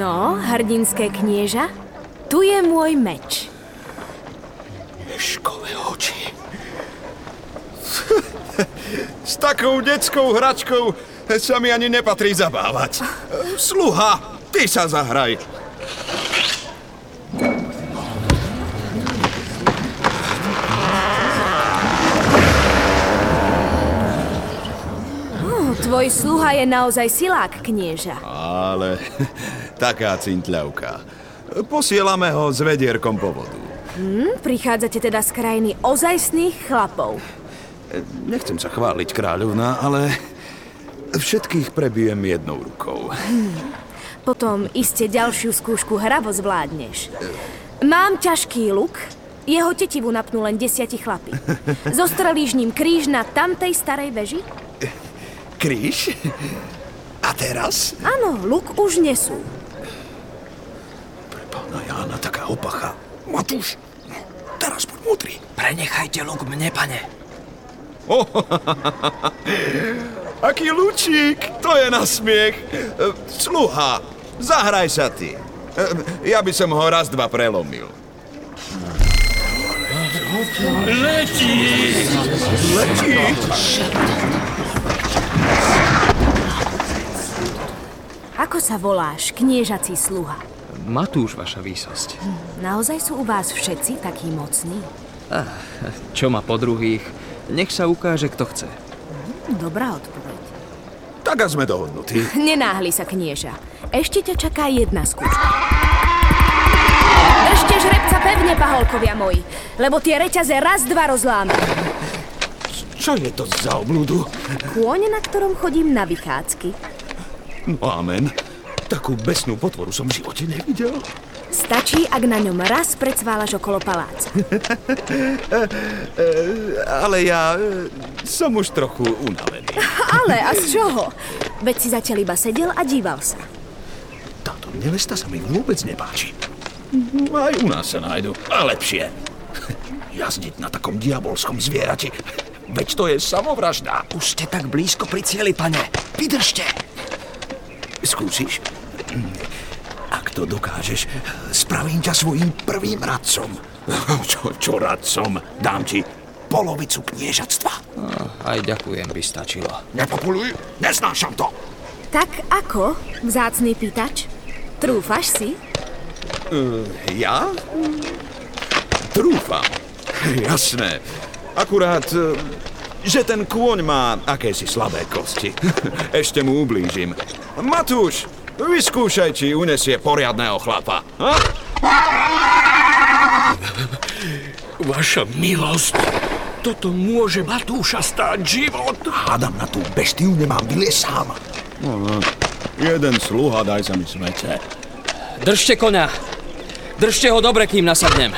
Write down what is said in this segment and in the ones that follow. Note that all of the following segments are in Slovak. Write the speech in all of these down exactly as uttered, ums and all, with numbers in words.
No, hrdinské knieža, tu je môj meč. Ješkové oči. S takou detskou hračkou sa mi ani nepatrí zabávať. Sluha, ty sa zahraj. Tvoj sluha je naozaj silák, knieža. Ale taká cintľavka. Posielame ho s vedierkom po vodu. Hm, prichádzate teda z krajiny ozajstných chlapov. Nechcem sa chváliť, kráľovná, ale všetkých prebijem jednou rukou. Hm. Potom iste ďalšiu skúšku hravo zvládneš. Mám ťažký luk, jeho tetivu napnú len desiati chlapi. Zostrelíš ním kríž na tamtej starej veži? Kríž? A teraz? Áno, luk už nesú. Pre pána Jána taká opacha. Matúš, teraz buď múdry. Prenechajte luk mne, pane. Oh, aký lučík, to je na smiech. Sluha, zahraj sa ty. Ja by som ho raz, dva prelomil. Letí! Letí? Ako sa voláš, kniežací sluha? Matúš, vaša výsosť. Naozaj sú u vás všetci takí mocní? Ah, čo má po druhých? Nech sa ukáže, kto chce. Dobrá odpoveď. Tak a sme dohodnutí. Nenáhli sa, knieža. Ešte ťa čaká jedna skúška. Držte žrebca pevne, paholkovia moji, lebo tie reťaze raz, dva rozláme. Čo je to za obludu? Kôň, na ktorom chodím na vychádzky. No amen. Takú besnú potvoru som v živote nevidel. Stačí, ak na ňom raz precválaš okolo paláca. Ale ja som už trochu unavený. Ale a z čoho? Veď si zatiaľ iba sedel a díval sa. Táto nevesta sa mi vôbec nepáči. Aj u nás sa nájdu. A lepšie. Jazdiť na takom diabolskom zvierati. Veď to je samovražda. Už ste tak blízko pri cieli, pane. Vydržte. Skúsiš? Ak to dokážeš, spravím ťa svojím prvým radcom. Čo, čo radcom? Dám ti polovicu kniežatstva. No, aj ďakujem, by stačilo. Nepopuluj, neznášam to. Tak ako, vzácny pýtač? Trúfaš si? Uh, ja? Trúfam. Jasné. Akurát, že ten kôň má akési slabé kosti. Ešte mu ublížim. Matúš, vyskúšaj, či unesie poriadného chlapa. Ha? Vaša milosť, toto môže Matúša stáť život. Hádam, na tú bestiu nemám vyliesť sám. No, no. Jeden sluha, daj sa mi smete. Držte koňa. Držte ho dobre, kým nasadnem.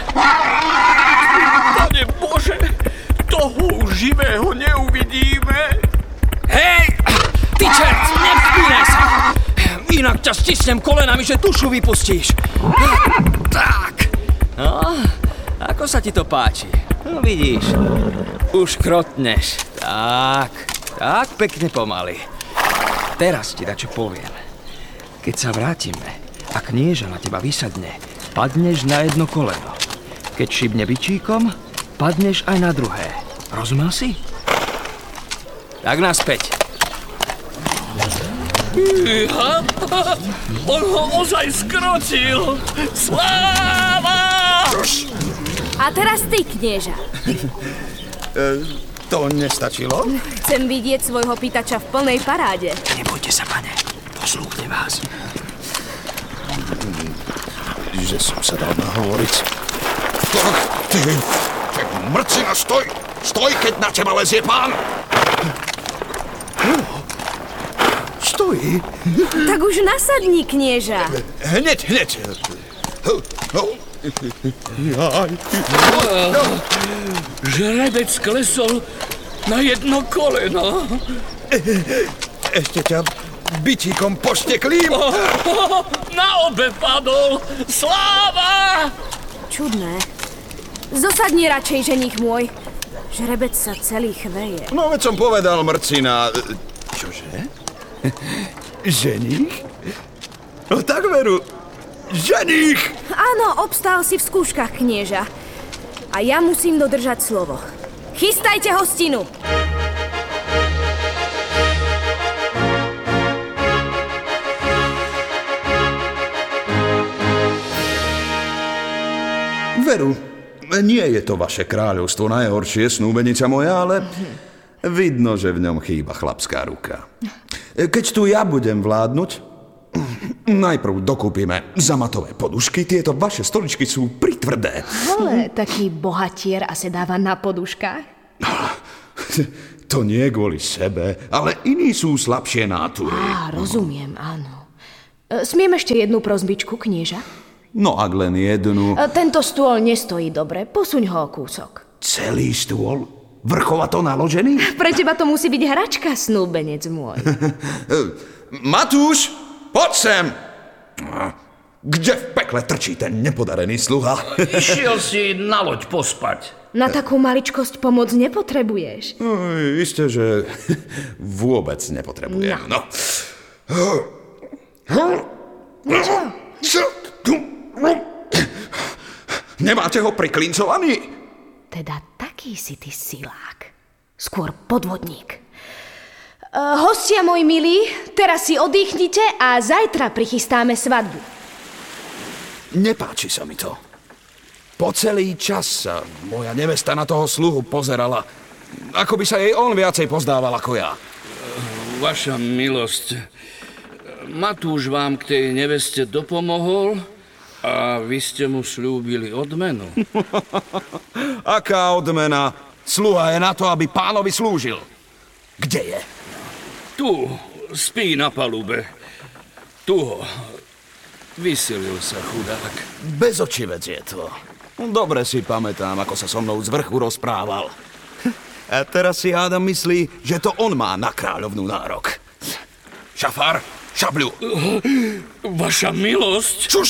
Pane Bože, toho už živého neuvidíme. Hej! Ty čert, nevspínaj sa! Inak ťa stisnem kolenami, že dušu vypustíš. Tak. No, ako sa ti to páči? No vidíš, už krotneš. Tak, tak pekne pomaly. Teraz ti dačo poviem. Keď sa vrátime a knieža na teba vysadne, padneš na jedno koleno. Keď šibne bičíkom, padneš aj na druhé. Rozumel si? Tak naspäť. Iha, on ho ozaj skrotil. Sláva! A teraz ty, knieža. E, to nestačilo? Chcem vidieť svojho pýtača v plnej paráde. Nebojte sa, pane. Poslúchne vás. Že som sa dal nahovoriť. Tak, ty, ty mrcina, stoj! Stoj, keď na teba lezie pán! Stojí? Tak už nasadni, knieža. Hneď, hneď. Jaj. Žrebec klesol na jedno koleno. Ešte ťa bičíkom pošteklím. Na obe padol. Sláva! Čudné. Zosadni radšej, ženich môj. Žrebec sa celý chveje. No, veď som povedal, mrcina. Čože? Ženich? No tak veru, ženích! Áno, obstál si v skúškach, knieža. A ja musím dodržať slovo. Chystajte hostinu! Veru, nie je to vaše kráľovstvo najhoršie, snúbenica moja, ale vidno, že v ňom chýba chlapská ruka. Keď tu ja budem vládnuť, najprv dokúpime zamatové podušky, tieto vaše stoličky sú pritvrdé. Ale taký bohatier a sedáva na poduškách? To nie kvôli sebe, ale iní sú slabšie nátury. Á, rozumiem, áno. E, Smiem ešte jednu prosbičku, knieža? No ak len jednu. E, Tento stôl nestojí dobre, posuň ho o kúsok. Celý stôl? Vrchovato naložený? Pre teba to musí byť hračka, snúbenec môj. Matúš, poď sem! Kde v pekle trčí ten nepodarený sluha? Išiel si na loď pospať. Na takú maličkosť pomoc nepotrebuješ. No, isté, že vôbec nepotrebujem. No. Čo? Čo? Nemáte ho priklincovaný? Teda taký si ty silák. Skôr podvodník. Uh, hostia moji milí, teraz si oddychnite a zajtra prichystáme svadbu. Nepáči sa mi to. Po celý čas sa moja nevesta na toho sluhu pozerala. Ako by sa jej on viacej pozdával ako ja. Vaša milosť, Matúš vám k tej neveste dopomohol a vy ste mu slúbili odmenu. Aká odmena? Sluha je na to, aby pánovi slúžil. Kde je? Tu, spí na palube. Tu ho. Vysilil sa chudák. Bezočivec je to. Dobre si pamätám, ako sa so mnou z vrchu rozprával. A teraz si hádam myslí, že to on má na kráľovnú nárok. Šafár, šabľu. Vaša milosť? Čuš!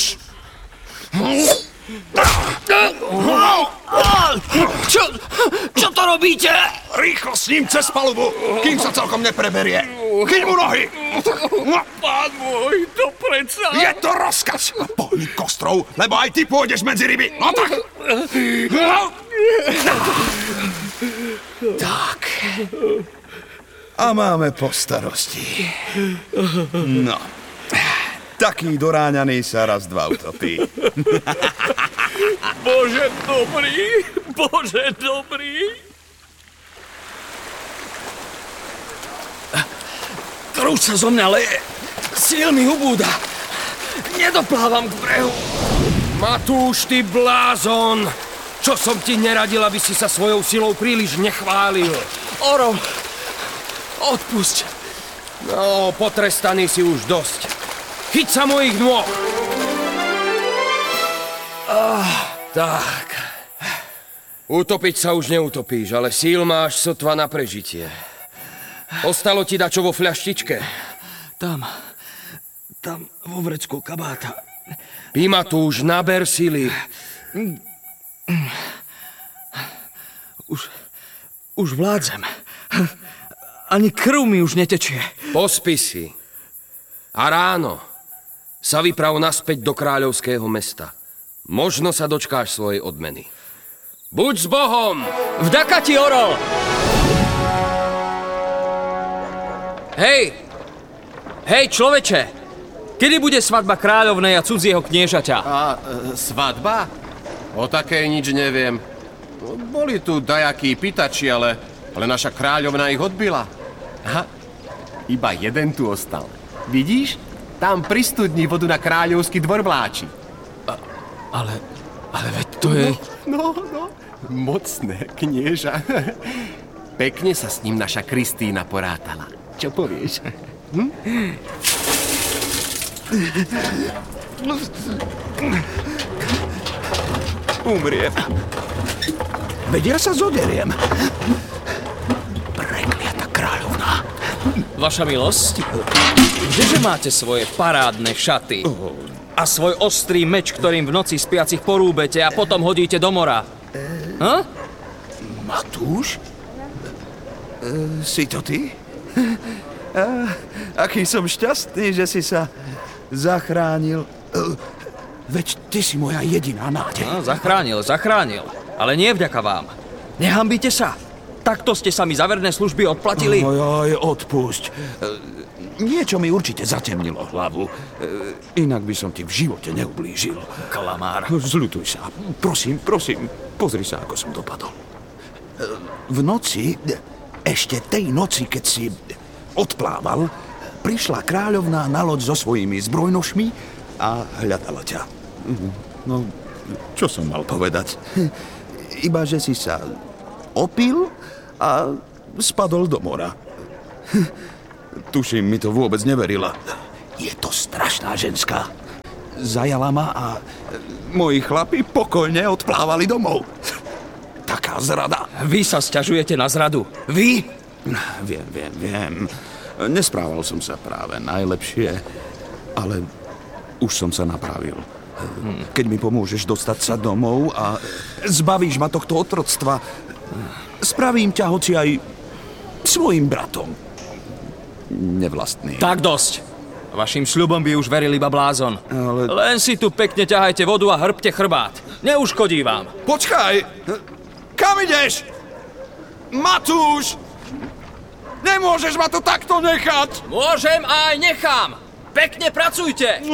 Čo, čo to robíte? Rýchlo s ním cez palubu, kým sa celkom nepreberie. Chyť mu nohy! Pán môj, to predsa... Je to rozkaz! Pohni kostrou, lebo aj ty pôjdeš medzi ryby. No tak! Tak. A máme po starosti. No. Taký doráňaný sa raz dva utopí. Bože dobrý, Bože dobrý. Krúč sa zo mňa leje. Síl mi ubúda. Nedoplávam k brehu. Matúš, ty blázon! Čo som ti neradil, aby si sa svojou silou príliš nechválil? Oro, odpusť. No, potrestaný si už dosť. Chyť sa mojich nôh! Ah, tak. Utopiť sa už neutopíš, ale síl máš sotva na prežitie. Ostalo ti dačo vo fľaštičke? Tam, tam vo vrecku kabáta. Pí, Matúš, naber sily. Už, už vládzem. Ani krv mi už netečie. Pospí si. A ráno sa vyprav naspäť do kráľovského mesta. Možno sa dočkáš svojej odmeny. Buď s Bohom! Vďaka ti, Orol! Hej! Hej, človeče! Kedy bude svadba kráľovnej a cudzieho kniežaťa? A e, svadba? O takej nič neviem. Boli tu dajakí pýtači, ale, ale naša kráľovna ich odbila. Aha, iba jeden tu ostal. Vidíš? Tam pri studni vodu na kráľovský dvor vláči. A, ale, ale veď to je... No, no, mocné knieža. Pekne sa s ním naša Kristína porátala. Čo povieš? Hm? Umriem. Veď ja sa zoderiem. Prekliata kráľovná. Vaša milosť? Kdeže máte svoje parádne šaty? A svoj ostrý meč, ktorým v noci spiacich porúbete a potom hodíte do mora? Ha? Matúš? E, si to ty? A, aký som šťastný, že si sa zachránil. Veď ty si moja jediná nádej. No, zachránil, zachránil. Ale nie vďaka vám. Nehambíte sa. Takto ste sa mi za verné služby odplatili. Oj, oj, odpusť. Niečo mi určite zatemnilo hlavu. Inak by som ti v živote neublížil. Klamár. Zľutuj sa. Prosím, prosím, pozri sa, ako som dopadol. V noci, ešte tej noci, keď si odplával, prišla kráľovná na loď so svojimi zbrojnošmi a hľadala ťa. No, čo som mal povedať? Iba, že si sa opil a spadol do mora. Tuším, mi to vôbec neverila. Je to strašná ženská. Zajala ma a moji chlapi pokojne odplávali domov. Taká zrada. Vy sa sťažujete na zradu. Vy? Viem, viem, viem. Nesprával som sa práve najlepšie, ale už som sa napravil. Keď mi pomôžeš dostať sa domov a zbavíš ma tohto otroctva, spravím ťa hoci aj svojim bratom. Nevlastný. Tak dosť. Vašim sľubom by už veril iba blázon. Ale... Len si tu pekne ťahajte vodu a hrbte chrbát. Neuškodí vám. Počkaj! Kam ideš? Matúš! Nemôžeš ma tu takto nechať! Môžem a aj nechám. Pekne pracujte.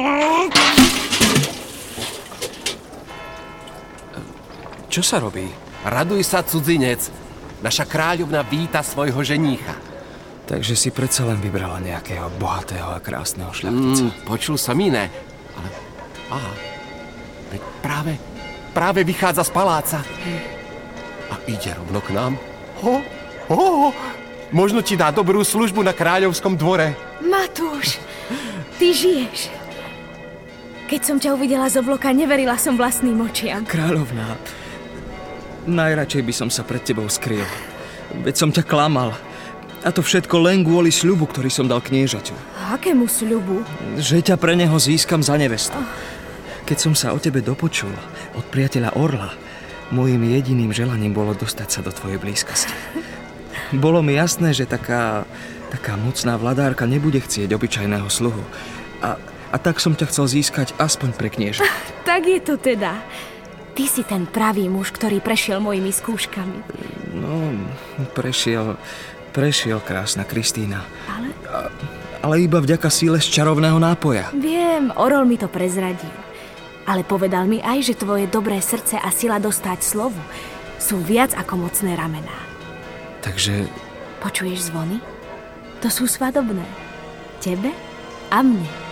Čo sa robí? Raduj sa, cudzinec. Naša kráľovna víta svojho ženícha. Takže si predsa len vybrala nejakého bohatého a krásneho šľachtica. Mm, počul som iné, ale... Aha, veď práve, práve vychádza z paláca. A ide rovno k nám. Ho, ho, možno ti dá dobrú službu na kráľovskom dvore. Matúš, ty žiješ. Keď som ťa uvidela z obloka, neverila som vlastným očiam. Kráľovná, najradšej by som sa pred tebou skryl. Veď som ťa klamal. A to všetko len kvôli sľubu, ktorý som dal kniežaťu. Akému sľubu? Že ťa pre neho získam za nevestu. Keď som sa o tebe dopočul od priateľa Orla, môjim jediným želaním bolo dostať sa do tvojej blízkosti. Bolo mi jasné, že taká, taká mocná vladárka nebude chcieť obyčajného sluhu. A, a tak som ťa chcel získať aspoň pre knieža. Tak je to teda. Ty si ten pravý muž, ktorý prešiel mojimi skúškami. No, prešiel... Prešiel krásna Kristína. Ale? A, ale iba vďaka síle z čarovného nápoja. Viem, Orol mi to prezradil. Ale povedal mi aj, že tvoje dobré srdce a sila dostať slovu sú viac ako mocné ramená. Takže... Počuješ zvony? To sú svadobné. Tebe a mne.